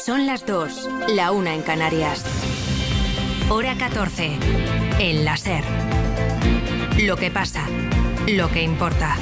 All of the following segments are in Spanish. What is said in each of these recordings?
Son las 2, la 1 en Canarias. Hora 14, en la SER. Lo que pasa, lo que importa.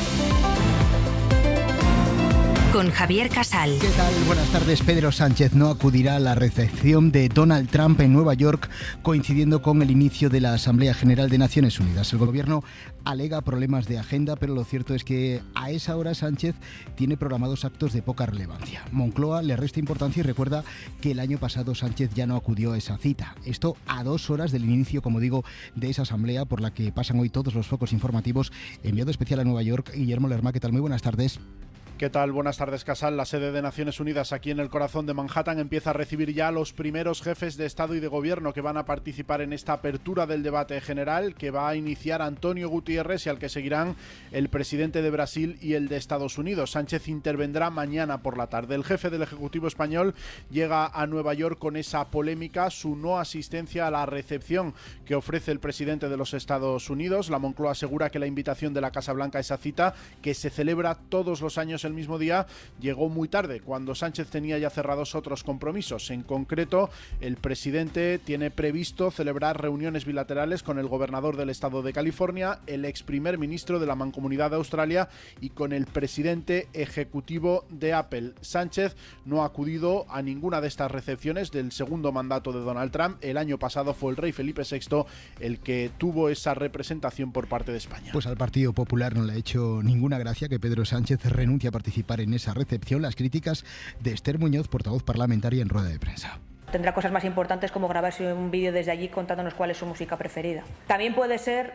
Con Javier Casal. ¿Qué tal? Buenas tardes. Pedro Sánchez no acudirá a la recepción de Donald Trump en Nueva York, coincidiendo con el inicio de la Asamblea General de Naciones Unidas. El gobierno alega problemas de agenda, pero lo cierto es que a esa hora Sánchez tiene programados actos de poca relevancia. Moncloa le resta importancia y recuerda que el año pasado Sánchez ya no acudió a esa cita. Esto a 2 horas del inicio, como digo, de esa asamblea por la que pasan hoy todos los focos informativos. Enviado especial a Nueva York, Guillermo Lerma. ¿Qué tal? Muy buenas tardes. ¿Qué tal? Buenas tardes, Casal. La sede de Naciones Unidas aquí en el corazón de Manhattan empieza a recibir ya a los primeros jefes de Estado y de Gobierno que van a participar en esta apertura del debate general que va a iniciar Antonio Guterres y al que seguirán el presidente de Brasil y el de Estados Unidos. Sánchez intervendrá mañana por la tarde. El jefe del Ejecutivo español llega a Nueva York con esa polémica, su no asistencia a la recepción que ofrece el presidente de los Estados Unidos. La Moncloa asegura que la invitación de la Casa Blanca a esa cita, que se celebra todos los años el mismo día, llegó muy tarde, cuando Sánchez tenía ya cerrados otros compromisos. En concreto, el presidente tiene previsto celebrar reuniones bilaterales con el gobernador del estado de California, el ex primer ministro de la Mancomunidad de Australia y con el presidente ejecutivo de Apple. Sánchez no ha acudido a ninguna de estas recepciones del segundo mandato de Donald Trump. El año pasado fue el rey Felipe VI el que tuvo esa representación por parte de España. Pues al Partido Popular no le ha hecho ninguna gracia que Pedro Sánchez renuncie a participar en esa recepción. Las críticas de Esther Muñoz, portavoz parlamentaria en rueda de prensa. Tendrá cosas más importantes como grabarse un vídeo desde allí contándonos cuál es su música preferida. También puede ser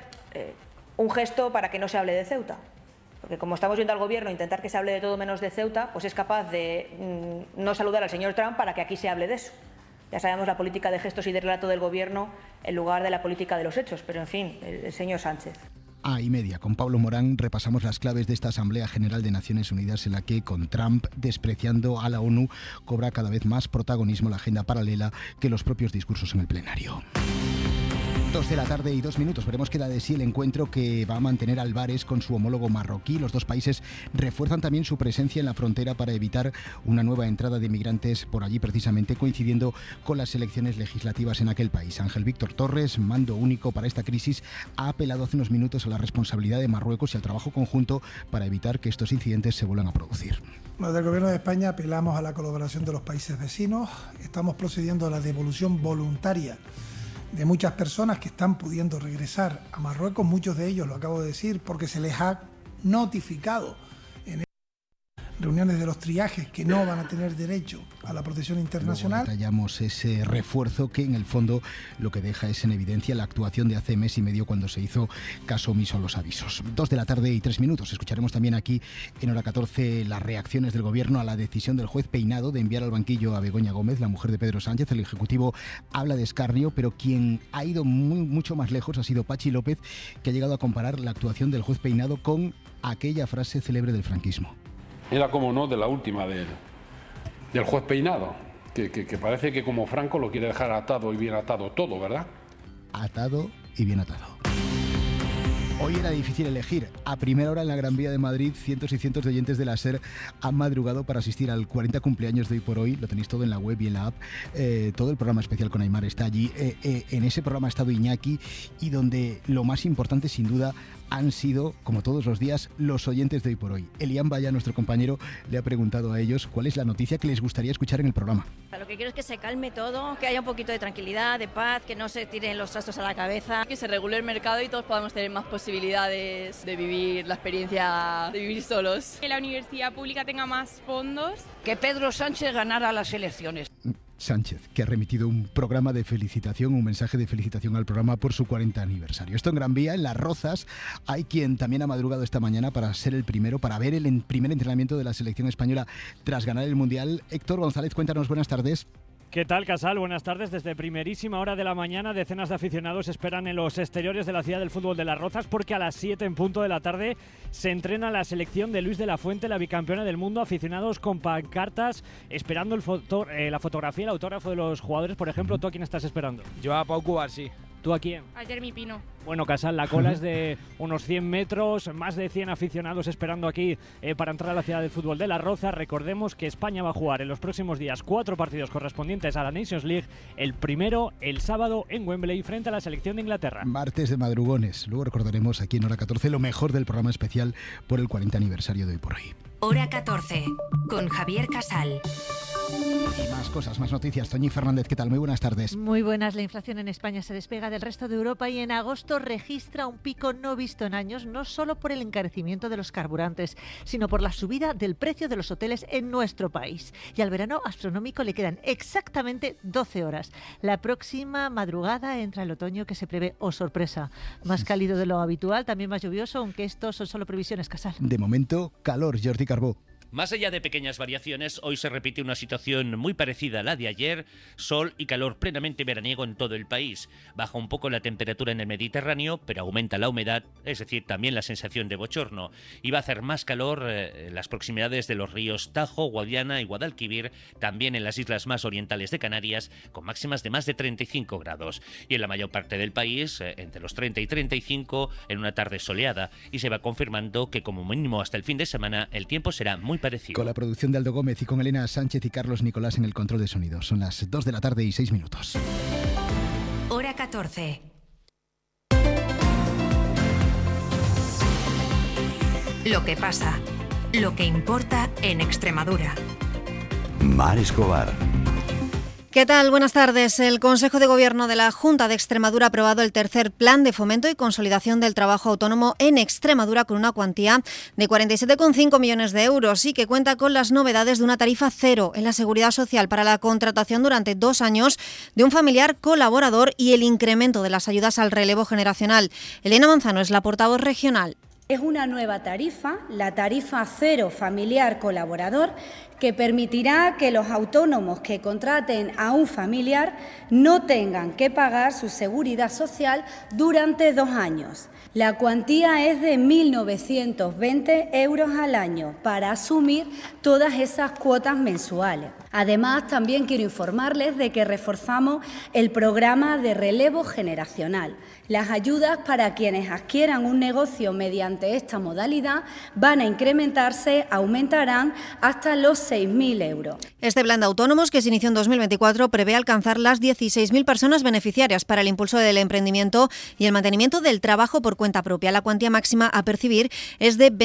un gesto para que no se hable de Ceuta. Porque como estamos viendo al gobierno intentar que se hable de todo menos de Ceuta, pues es capaz de no saludar al señor Trump para que aquí se hable de eso. Ya sabemos la política de gestos y de relato del gobierno en lugar de la política de los hechos, pero en fin, el señor Sánchez. A:30, con Pablo Morán, repasamos las claves de esta Asamblea General de Naciones Unidas en la que, con Trump despreciando a la ONU, cobra cada vez más protagonismo la agenda paralela que los propios discursos en el plenario. 2 de la tarde y 2 minutos. Veremos qué da de sí el encuentro que va a mantener Álvarez con su homólogo marroquí. Los dos países refuerzan también su presencia en la frontera para evitar una nueva entrada de migrantes por allí, precisamente coincidiendo con las elecciones legislativas en aquel país. Ángel Víctor Torres, mando único para esta crisis, ha apelado hace unos minutos a la responsabilidad de Marruecos y al trabajo conjunto para evitar que estos incidentes se vuelvan a producir. Desde el Gobierno de España apelamos a la colaboración de los países vecinos. Estamos procediendo a la devolución voluntaria de muchas personas que están pudiendo regresar a Marruecos, muchos de ellos, lo acabo de decir, porque se les ha notificado en reuniones de los triajes que no van a tener derecho a la protección internacional. Luego detallamos ese refuerzo que en el fondo lo que deja es en evidencia la actuación de hace mes y medio cuando se hizo caso omiso a los avisos. 2 de la tarde y 3 minutos. Escucharemos también aquí en hora 14 las reacciones del gobierno a la decisión del juez Peinado de enviar al banquillo a Begoña Gómez, la mujer de Pedro Sánchez. El Ejecutivo habla de escarnio, pero quien ha ido mucho más lejos ha sido Patxi López, que ha llegado a comparar la actuación del juez Peinado con aquella frase célebre del franquismo. Era como no de la última del juez Peinado, que parece que como Franco lo quiere dejar atado y bien atado todo, ¿verdad? Atado y bien atado. Hoy era difícil elegir. A primera hora en la Gran Vía de Madrid, cientos y cientos de oyentes de la SER han madrugado para asistir al 40 cumpleaños de Hoy por Hoy. Lo tenéis todo en la web y en la app. Todo el programa especial con Aimar está allí. En ese programa ha estado Iñaki y donde lo más importante, sin duda, han sido, como todos los días, los oyentes de Hoy por Hoy. Elian Valla, nuestro compañero, le ha preguntado a ellos cuál es la noticia que les gustaría escuchar en el programa. Lo que quiero es que se calme todo, que haya un poquito de tranquilidad, de paz, que no se tiren los trastos a la cabeza. Que se regule el mercado y todos podamos tener más posibilidades de vivir la experiencia de vivir solos. Que la universidad pública tenga más fondos. Que Pedro Sánchez ganara las elecciones. Sánchez, que ha remitido un programa de felicitación, un mensaje de felicitación al programa por su 40 aniversario. Esto en Gran Vía, en Las Rozas, hay quien también ha madrugado esta mañana para ser el primero, para ver el primer entrenamiento de la selección española tras ganar el Mundial. Héctor González, cuéntanos, buenas tardes. ¿Qué tal, Casal? Buenas tardes. Desde primerísima hora de la mañana, decenas de aficionados esperan en los exteriores de la ciudad del fútbol de Las Rozas porque a las 7 en punto de la tarde se entrena la selección de Luis de la Fuente, la bicampeona del mundo. Aficionados con pancartas esperando la fotografía, el autógrafo de los jugadores. Por ejemplo, ¿tú a quién estás esperando? Yo a Pau Cubarsí. ¿Tú a quién? A Jeremy Pino. Bueno, Casal, la cola es de unos 100 metros, más de 100 aficionados esperando aquí para entrar a la ciudad del fútbol de Las Rozas. Recordemos que España va a jugar en los próximos días 4 partidos correspondientes a la Nations League. El primero, el sábado, en Wembley, frente a la selección de Inglaterra. Martes de madrugones. Luego recordaremos aquí en Hora 14 lo mejor del programa especial por el 40 aniversario de Hoy por Hoy. Hora 14, con Javier Casal. Y más cosas, más noticias. Toñi Fernández, ¿qué tal? Muy buenas tardes. Muy buenas. La inflación en España se despega del resto de Europa y en agosto registra un pico no visto en años, no solo por el encarecimiento de los carburantes, sino por la subida del precio de los hoteles en nuestro país. Y al verano astronómico le quedan exactamente 12 horas. La próxima madrugada entra el otoño que se prevé, oh sorpresa, más cálido de lo habitual, también más lluvioso, aunque estos son solo previsiones, Casal. De momento, calor, Jordi Carbó. Más allá de pequeñas variaciones, hoy se repite una situación muy parecida a la de ayer, sol y calor plenamente veraniego en todo el país. Baja un poco la temperatura en el Mediterráneo, pero aumenta la humedad, es decir, también la sensación de bochorno. Y va a hacer más calor en las proximidades de los ríos Tajo, Guadiana y Guadalquivir, también en las islas más orientales de Canarias, con máximas de más de 35 grados. Y en la mayor parte del país, entre los 30 y 35, en una tarde soleada. Y se va confirmando que como mínimo hasta el fin de semana el tiempo será muy parecido. Con la producción de Aldo Gómez y con Elena Sánchez y Carlos Nicolás en el control de sonido. Son las 2 de la tarde y 6 minutos. Hora 14. Lo que pasa, lo que importa en Extremadura. Mar Escobar. ¿Qué tal? Buenas tardes. El Consejo de Gobierno de la Junta de Extremadura ha aprobado el tercer Plan de Fomento y Consolidación del Trabajo Autónomo en Extremadura con una cuantía de 47,5 millones de euros y que cuenta con las novedades de una tarifa cero en la Seguridad Social para la contratación durante 2 años de un familiar colaborador y el incremento de las ayudas al relevo generacional. Elena Manzano es la portavoz regional. Es una nueva tarifa, la tarifa cero familiar colaborador, que permitirá que los autónomos que contraten a un familiar no tengan que pagar su seguridad social durante 2 años. La cuantía es de 1.920 euros al año para asumir todas esas cuotas mensuales. Además, también quiero informarles de que reforzamos el programa de relevo generacional. Las ayudas para quienes adquieran un negocio mediante esta modalidad van a incrementarse, aumentarán hasta los 6.000 euros. Este plan de autónomos, que se inició en 2024, prevé alcanzar las 16.000 personas beneficiarias para el impulso del emprendimiento y el mantenimiento del trabajo por cuenta propia. La cuantía máxima a percibir es de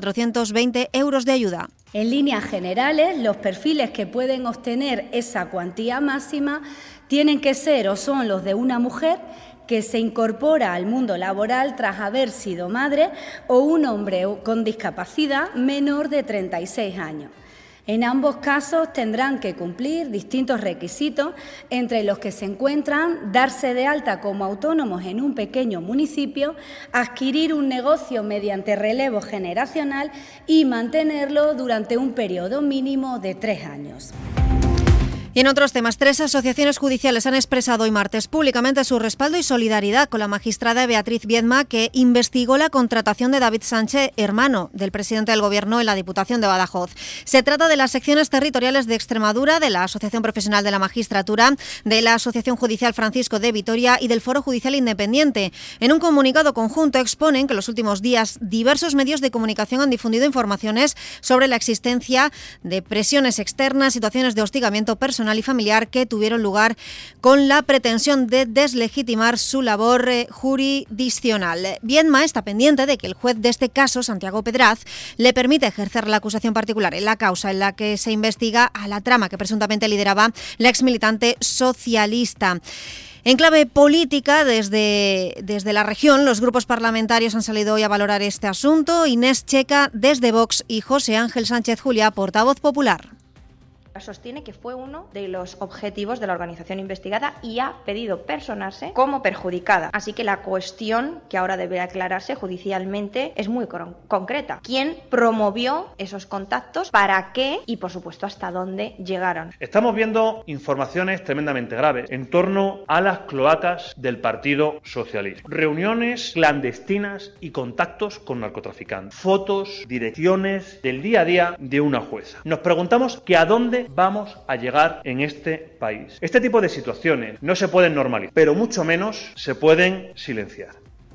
20.420 euros de ayuda. En líneas generales, los perfiles que pueden obtener esa cuantía máxima tienen que ser o son los de una mujer que se incorpora al mundo laboral tras haber sido madre o un hombre con discapacidad menor de 36 años. En ambos casos tendrán que cumplir distintos requisitos, entre los que se encuentran darse de alta como autónomos en un pequeño municipio, adquirir un negocio mediante relevo generacional y mantenerlo durante un periodo mínimo de 3 años. Y en otros temas, 3 asociaciones judiciales han expresado hoy martes públicamente su respaldo y solidaridad con la magistrada Beatriz Viedma, que investigó la contratación de David Sánchez, hermano del presidente del Gobierno en la Diputación de Badajoz. Se trata de las secciones territoriales de Extremadura, de la Asociación Profesional de la Magistratura, de la Asociación Judicial Francisco de Vitoria y del Foro Judicial Independiente. En un comunicado conjunto exponen que en los últimos días diversos medios de comunicación han difundido informaciones sobre la existencia de presiones externas, situaciones de hostigamiento personal y familiar que tuvieron lugar con la pretensión de deslegitimar su labor jurisdiccional. Viedma está pendiente de que el juez de este caso, Santiago Pedraz, le permita ejercer la acusación particular en la causa en la que se investiga a la trama que presuntamente lideraba la exmilitante socialista. En clave política, desde la región, los grupos parlamentarios han salido hoy a valorar este asunto. Inés Checa, desde Vox, y José Ángel Sánchez Juliá, portavoz popular. Sostiene que fue uno de los objetivos de la organización investigada y ha pedido personarse como perjudicada. Así que la cuestión que ahora debe aclararse judicialmente es muy concreta. ¿Quién promovió esos contactos? ¿Para qué? Y por supuesto, ¿hasta dónde llegaron? Estamos viendo informaciones tremendamente graves en torno a las cloacas del Partido Socialista. Reuniones clandestinas y contactos con narcotraficantes. Fotos, direcciones del día a día de una jueza. Nos preguntamos que a dónde vamos a llegar en este país. Este tipo de situaciones no se pueden normalizar, pero mucho menos se pueden silenciar.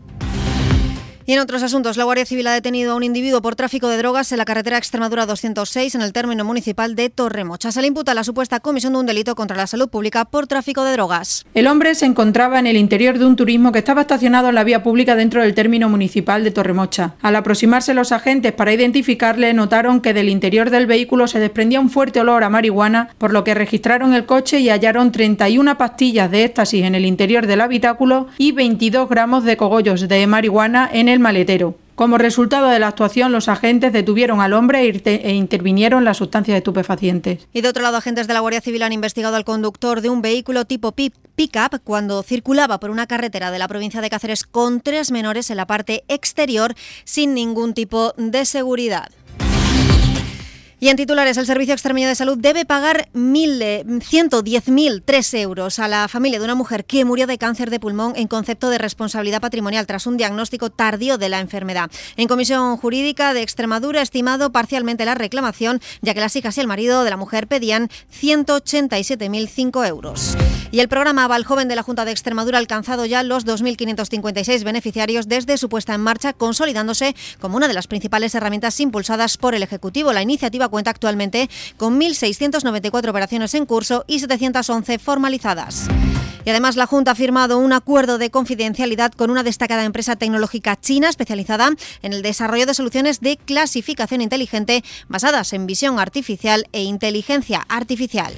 Y en otros asuntos, la Guardia Civil ha detenido a un individuo por tráfico de drogas en la carretera Extremadura 206 en el término municipal de Torremocha. Se le imputa la supuesta comisión de un delito contra la salud pública por tráfico de drogas. El hombre se encontraba en el interior de un turismo que estaba estacionado en la vía pública dentro del término municipal de Torremocha. Al aproximarse los agentes para identificarle, notaron que del interior del vehículo se desprendía un fuerte olor a marihuana, por lo que registraron el coche y hallaron 31 pastillas de éxtasis en el interior del habitáculo y 22 gramos de cogollos de marihuana en el maletero. Como resultado de la actuación, los agentes detuvieron al hombre e intervinieron las sustancias estupefacientes. Y de otro lado, agentes de la Guardia Civil han investigado al conductor de un vehículo tipo pick-up cuando circulaba por una carretera de la provincia de Cáceres con 3 menores en la parte exterior sin ningún tipo de seguridad. Y en titulares, el Servicio Extremeño de Salud debe pagar 110.003 euros a la familia de una mujer que murió de cáncer de pulmón en concepto de responsabilidad patrimonial tras un diagnóstico tardío de la enfermedad. En Comisión Jurídica de Extremadura ha estimado parcialmente la reclamación, ya que las hijas y el marido de la mujer pedían 187.005 euros. Y el programa Aval Joven de la Junta de Extremadura ha alcanzado ya los 2.556 beneficiarios desde su puesta en marcha, consolidándose como una de las principales herramientas impulsadas por el Ejecutivo. La iniciativa cuenta actualmente con 1.694 operaciones en curso y 711 formalizadas. Y además la Junta ha firmado un acuerdo de confidencialidad con una destacada empresa tecnológica china especializada en el desarrollo de soluciones de clasificación inteligente basadas en visión artificial e inteligencia artificial.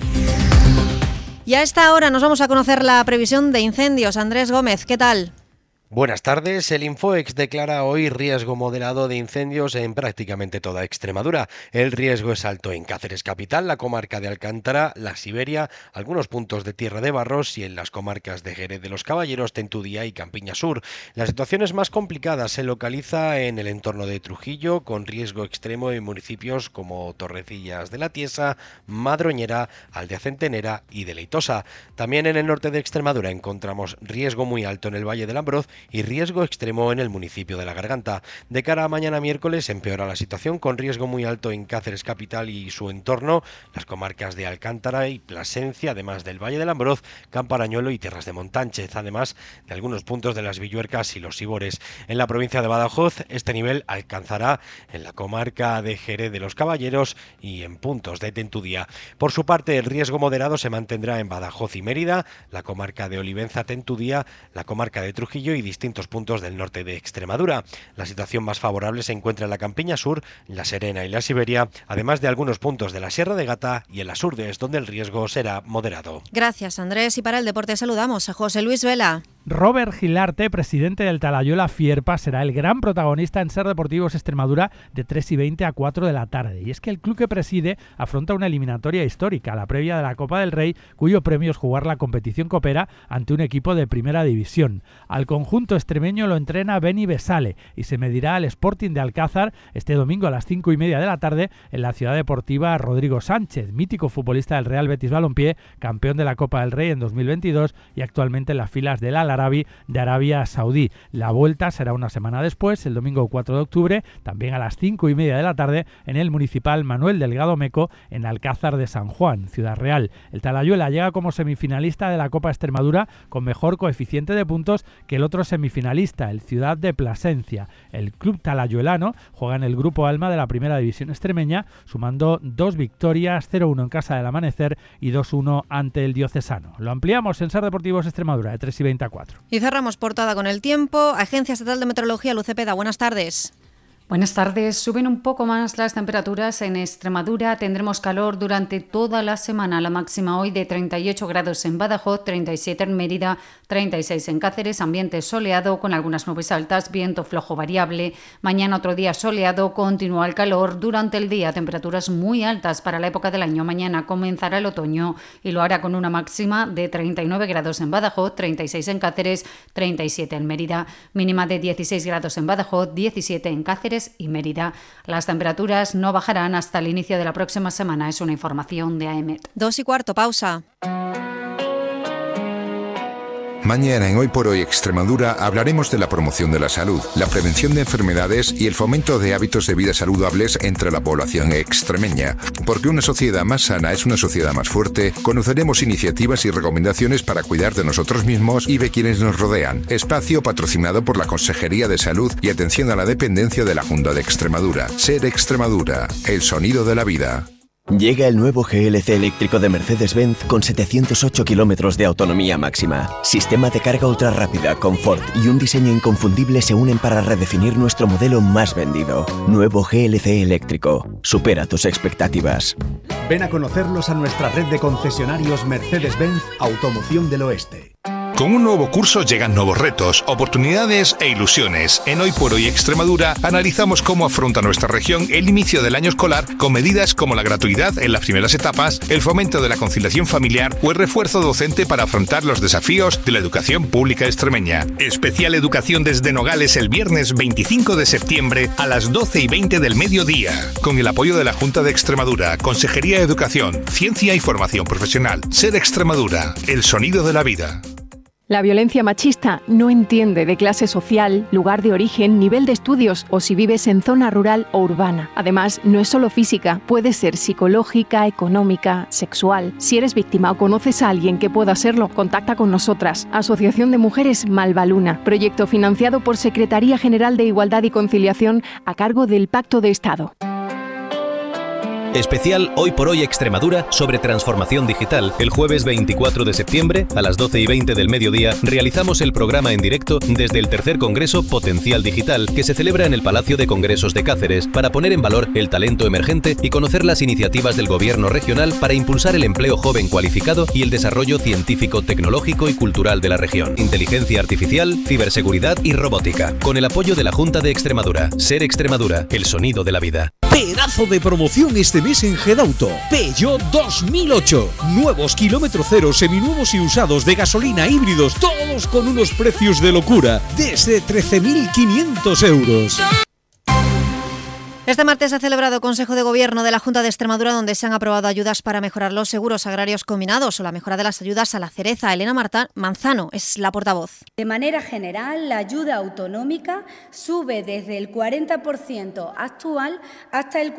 Y a esta hora nos vamos a conocer la previsión de incendios. Andrés Gómez, ¿qué tal? Buenas tardes. El Infoex declara hoy riesgo moderado de incendios en prácticamente toda Extremadura. El riesgo es alto en Cáceres capital, la comarca de Alcántara, la Siberia, algunos puntos de Tierra de Barros y en las comarcas de Jerez de los Caballeros, Tentudía y Campiña Sur. La situación es más complicada, se localiza en el entorno de Trujillo, con riesgo extremo en municipios como Torrecillas de la Tiesa, Madroñera, Aldea Centenera y Deleitosa. También en el norte de Extremadura encontramos riesgo muy alto en el Valle del Ambroz y riesgo extremo en el municipio de La Garganta. De cara a mañana miércoles empeora la situación con riesgo muy alto en Cáceres capital y su entorno, las comarcas de Alcántara y Plasencia, además del Valle del Ambroz, Camparañuelo y Tierras de Montánchez, además de algunos puntos de las Villuercas y los Sibores. En la provincia de Badajoz este nivel alcanzará en la comarca de Jerez de los Caballeros y en puntos de Tentudía. Por su parte, el riesgo moderado se mantendrá en Badajoz y Mérida, la comarca de Olivenza, Tentudía, la comarca de Trujillo y distintos puntos del norte de Extremadura. La situación más favorable se encuentra en la Campiña Sur, La Serena y la Siberia, además de algunos puntos de la Sierra de Gata y en las Urdes, donde el riesgo será moderado. Gracias, Andrés. Y para el deporte saludamos a José Luis Vela. Robert Gilarte, presidente del Talayuela Fierpa, será el gran protagonista en Ser Deportivos Extremadura de 3:20 a 4 de la tarde. Y es que el club que preside afronta una eliminatoria histórica, la previa de la Copa del Rey, cuyo premio es jugar la competición copera ante un equipo de primera división. Al conjunto extremeño lo entrena Beni Besale y se medirá al Sporting de Alcázar este domingo a las 5:30 de la tarde en la ciudad deportiva Rodrigo Sánchez, mítico futbolista del Real Betis Balompié, campeón de la Copa del Rey en 2022 y actualmente en las filas del Al Arabi de Arabia Saudí. La vuelta será una semana después, el domingo 4 de octubre, también a las 5:30 de la tarde en el municipal Manuel Delgado Meco en Alcázar de San Juan, Ciudad Real. El Talayuela llega como semifinalista de la Copa Extremadura con mejor coeficiente de puntos que el otro semifinalista, el Ciudad de Plasencia. El club talayuelano juega en el grupo Alma de la primera división extremeña, sumando 2 victorias, 0-1 en casa del Amanecer y 2-1 ante el Diocesano. Lo ampliamos en Ser Deportivos Extremadura de 3:20 a 4. Y cerramos portada con el tiempo. Agencia Estatal de Meteorología, Luz Cepeda, buenas tardes. Buenas tardes. Suben un poco más las temperaturas en Extremadura. Tendremos calor durante toda la semana. La máxima hoy de 38 grados en Badajoz, 37 en Mérida, 36 en Cáceres. Ambiente soleado con algunas nubes altas, viento flojo variable. Mañana otro día soleado, continúa el calor. Durante el día temperaturas muy altas para la época del año. Mañana comenzará el otoño y lo hará con una máxima de 39 grados en Badajoz, 36 en Cáceres, 37 en Mérida. Mínima de 16 grados en Badajoz, 17 en Cáceres y Mérida. Las temperaturas no bajarán hasta el inicio de la próxima semana. Es una información de AEMET. 2:15, pausa. Mañana en Hoy por Hoy Extremadura hablaremos de la promoción de la salud, la prevención de enfermedades y el fomento de hábitos de vida saludables entre la población extremeña. Porque una sociedad más sana es una sociedad más fuerte, conoceremos iniciativas y recomendaciones para cuidar de nosotros mismos y de quienes nos rodean. Espacio patrocinado por la Consejería de Salud y Atención a la Dependencia de la Junta de Extremadura. Ser Extremadura, el sonido de la vida. Llega el nuevo GLC eléctrico de Mercedes-Benz con 708 kilómetros de autonomía máxima. Sistema de carga ultra rápida, confort y un diseño inconfundible se unen para redefinir nuestro modelo más vendido. Nuevo GLC eléctrico. Supera tus expectativas. Ven a conocerlos a nuestra red de concesionarios Mercedes-Benz Automoción del Oeste. Con un nuevo curso llegan nuevos retos, oportunidades e ilusiones. En Hoy por Hoy Extremadura analizamos cómo afronta nuestra región el inicio del año escolar con medidas como la gratuidad en las primeras etapas, el fomento de la conciliación familiar o el refuerzo docente para afrontar los desafíos de la educación pública extremeña. Especial Educación desde Nogales el viernes 25 de septiembre a las 12:20 del mediodía. Con el apoyo de la Junta de Extremadura, Consejería de Educación, Ciencia y Formación Profesional. Ser Extremadura, el sonido de la vida. La violencia machista no entiende de clase social, lugar de origen, nivel de estudios o si vives en zona rural o urbana. Además, no es solo física, puede ser psicológica, económica, sexual. Si eres víctima o conoces a alguien que pueda serlo, contacta con nosotras. Asociación de Mujeres Malvaluna. Proyecto financiado por Secretaría General de Igualdad y Conciliación a cargo del Pacto de Estado. Especial Hoy por Hoy Extremadura sobre transformación digital. El jueves 24 de septiembre, a las 12:20 del mediodía, realizamos el programa en directo desde el tercer Congreso Potencial Digital, que se celebra en el Palacio de Congresos de Cáceres, para poner en valor el talento emergente y conocer las iniciativas del Gobierno regional para impulsar el empleo joven cualificado y el desarrollo científico, tecnológico y cultural de la región. Inteligencia artificial, ciberseguridad y robótica. Con el apoyo de la Junta de Extremadura. Ser Extremadura, el sonido de la vida. Pedazo de promoción este mes en Gedauto. Peugeot 2008. Nuevos kilómetro cero, seminuevos y usados de gasolina, híbridos, todos con unos precios de locura. Desde 13.500 euros. Este martes ha celebrado Consejo de Gobierno de la Junta de Extremadura, donde se han aprobado ayudas para mejorar los seguros agrarios combinados o la mejora de las ayudas a la cereza. Elena Manzano es la portavoz. De manera general, la ayuda autonómica sube desde el 40% actual hasta el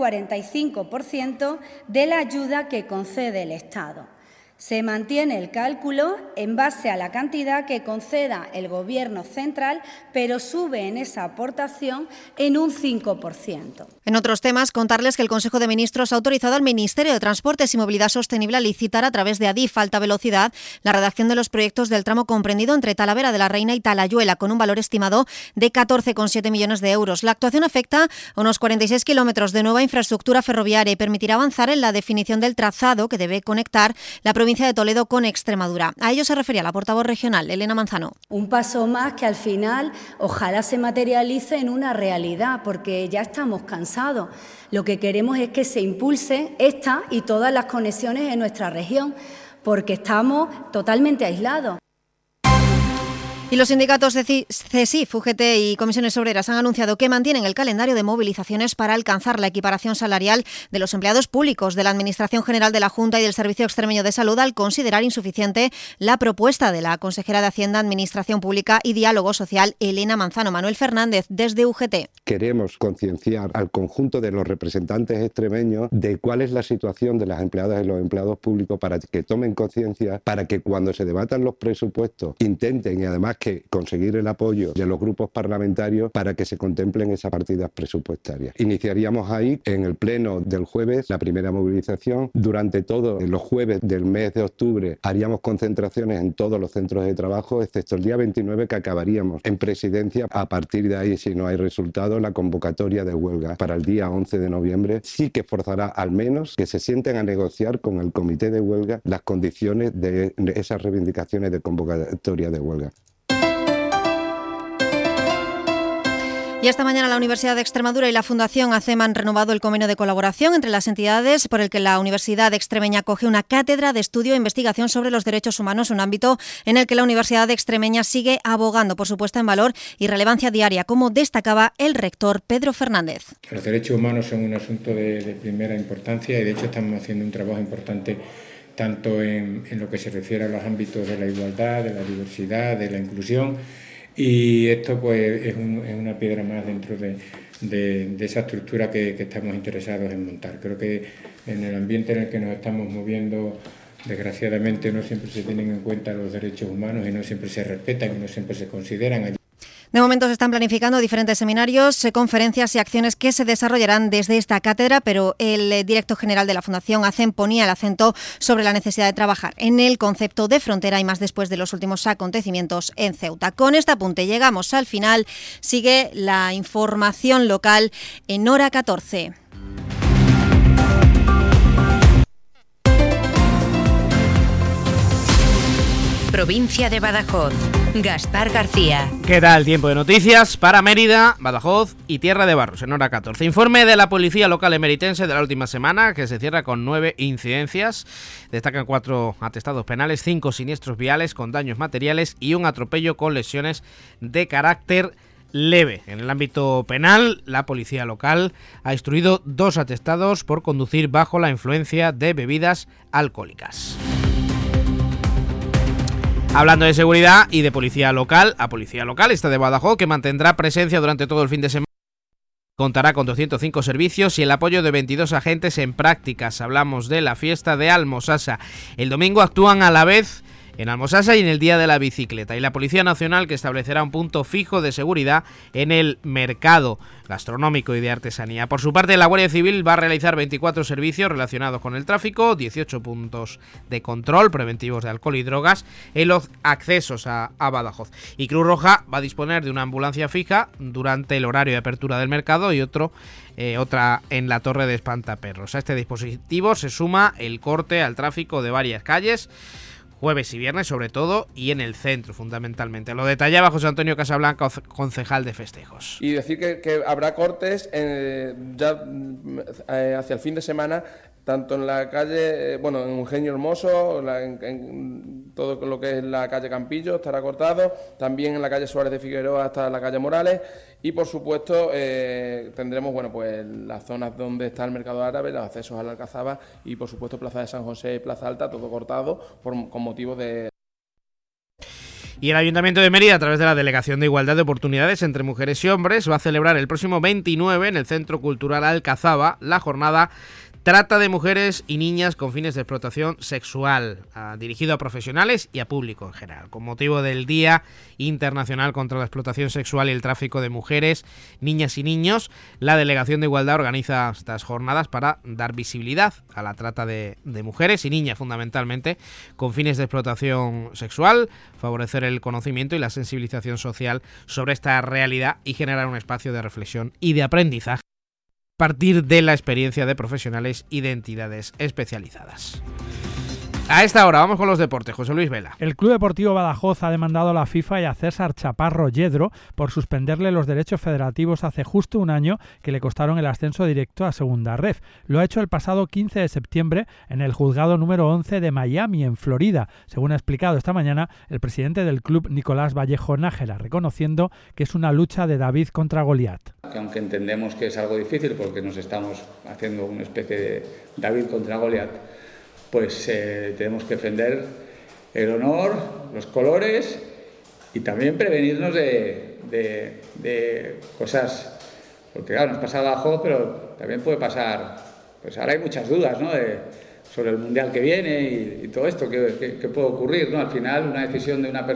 45% de la ayuda que concede el Estado. Se mantiene el cálculo en base a la cantidad que conceda el Gobierno central, pero sube en esa aportación en un 5%. En otros temas, contarles que el Consejo de Ministros ha autorizado al Ministerio de Transportes y Movilidad Sostenible a licitar a través de Adif Alta Velocidad la redacción de los proyectos del tramo comprendido entre Talavera de la Reina y Talayuela, con un valor estimado de 14,7 millones de euros. La actuación afecta a unos 46 kilómetros de nueva infraestructura ferroviaria y permitirá avanzar en la definición del trazado que debe conectar la provincia de Toledo con Extremadura. A ello se refería la portavoz regional, Elena Manzano. Un paso más que al final ojalá se materialice en una realidad, porque ya estamos cansados. Lo que queremos es que se impulse esta y todas las conexiones en nuestra región, porque estamos totalmente aislados. Y los sindicatos de CESIF, UGT y Comisiones Obreras han anunciado que mantienen el calendario de movilizaciones para alcanzar la equiparación salarial de los empleados públicos de la Administración General de la Junta y del Servicio Extremeño de Salud, al considerar insuficiente la propuesta de la consejera de Hacienda, Administración Pública y Diálogo Social, Elena Manzano. Manuel Fernández, desde UGT. Queremos concienciar al conjunto de los representantes extremeños de cuál es la situación de las empleadas y los empleados públicos para que tomen conciencia, para que cuando se debatan los presupuestos intenten, y además que conseguir el apoyo de los grupos parlamentarios para que se contemplen esas partidas presupuestarias. Iniciaríamos ahí en el pleno del jueves la primera movilización. Durante todos los jueves del mes de octubre haríamos concentraciones en todos los centros de trabajo, excepto el día 29, que acabaríamos en Presidencia. A partir de ahí, si no hay resultado, la convocatoria de huelga para el día 11 de noviembre sí que forzará al menos que se sienten a negociar con el comité de huelga las condiciones de esas reivindicaciones de convocatoria de huelga. Y esta mañana la Universidad de Extremadura y la Fundación ACEM han renovado el convenio de colaboración entre las entidades por el que la Universidad Extremeña acoge una cátedra de estudio e investigación sobre los derechos humanos, un ámbito en el que la Universidad Extremeña sigue abogando por su puesta en valor y relevancia diaria, como destacaba el rector Pedro Fernández. Los derechos humanos son un asunto de primera importancia y de hecho estamos haciendo un trabajo importante tanto en lo que se refiere a los ámbitos de la igualdad, de la diversidad, de la inclusión, y esto pues es una piedra más dentro de esa estructura que estamos interesados en montar. Creo que en el ambiente en el que nos estamos moviendo, desgraciadamente no siempre se tienen en cuenta los derechos humanos y no siempre se respetan y no siempre se consideran. De momento se están planificando diferentes seminarios, conferencias y acciones que se desarrollarán desde esta cátedra, pero el director general de la Fundación ACEM ponía el acento sobre la necesidad de trabajar en el concepto de frontera y más después de los últimos acontecimientos en Ceuta. Con este apunte llegamos al final. Sigue la información local en Hora 14. Provincia de Badajoz. Gaspar García. ¿Qué tal? Tiempo de noticias para Mérida, Badajoz y Tierra de Barros en Hora 14. Informe de la Policía Local emeritense de la última semana, que se cierra con 9 incidencias. Destacan 4 atestados penales, 5 siniestros viales con daños materiales y un atropello con lesiones de carácter leve. En el ámbito penal, la Policía Local ha instruido 2 atestados por conducir bajo la influencia de bebidas alcohólicas. Hablando de seguridad y de policía local, a Policía Local esta de Badajoz, que mantendrá presencia durante todo el fin de semana. Contará con 205 servicios y el apoyo de 22 agentes en prácticas. Hablamos de la fiesta de Almosasa. El domingo actúan a la vez en Almosasa y en el Día de la Bicicleta. Y la Policía Nacional, que establecerá un punto fijo de seguridad en el mercado gastronómico y de artesanía. Por su parte, la Guardia Civil va a realizar 24 servicios relacionados con el tráfico, 18 puntos de control preventivos de alcohol y drogas en los accesos a Badajoz. Y Cruz Roja va a disponer de una ambulancia fija durante el horario de apertura del mercado y otra en la Torre de Espantaperros. A este dispositivo se suma el corte al tráfico de varias calles, jueves y viernes sobre todo, y en el centro fundamentalmente. Lo detallaba José Antonio Casablanca, concejal de festejos. Y decir que habrá cortes ya hacia el fin de semana, tanto en la calle, en Eugenio Hermoso, en todo lo que es la calle Campillo estará cortado, también en la calle Suárez de Figueroa hasta la calle Morales, y por supuesto tendremos las zonas donde está el mercado árabe, los accesos a la Alcazaba y por supuesto Plaza de San José y Plaza Alta, todo cortado con motivo de... Y el Ayuntamiento de Mérida, a través de la Delegación de Igualdad de Oportunidades entre Mujeres y Hombres, va a celebrar el próximo 29 en el Centro Cultural Alcazaba la jornada Trata de mujeres y niñas con fines de explotación sexual, dirigido a profesionales y a público en general. Con motivo del Día Internacional contra la Explotación Sexual y el Tráfico de Mujeres, Niñas y Niños, la Delegación de Igualdad organiza estas jornadas para dar visibilidad a la trata de mujeres y niñas, fundamentalmente, con fines de explotación sexual, favorecer el conocimiento y la sensibilización social sobre esta realidad y generar un espacio de reflexión y de aprendizaje a partir de la experiencia de profesionales y de entidades especializadas. A esta hora vamos con los deportes. José Luis Vela. El Club Deportivo Badajoz ha demandado a la FIFA y a César Chaparro Yedro por suspenderle los derechos federativos hace justo un año que le costaron el ascenso directo a Segunda Ref. Lo ha hecho el pasado 15 de septiembre en el juzgado número 11 de Miami, en Florida, según ha explicado esta mañana el presidente del club, Nicolás Vallejo Nájera, reconociendo que es una lucha de David contra Goliat. Que aunque entendemos que es algo difícil porque nos estamos haciendo una especie de David contra Goliat, pues tenemos que defender el honor, los colores y también prevenirnos de cosas, porque claro, nos pasa abajo, pero también puede pasar, pues ahora hay muchas dudas, ¿no?, sobre el Mundial que viene y todo esto, que puede ocurrir, ¿no? Al final una decisión de una persona